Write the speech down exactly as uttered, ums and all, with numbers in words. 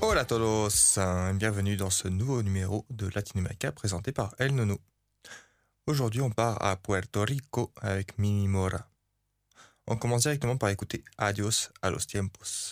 Hola a todos, hein, bienvenue dans ce nouveau numéro de Latinoamérica présenté par El Nono. Aujourd'hui on part à Puerto Rico avec Mini Mora. On commence directement par écouter Adios a los tiempos.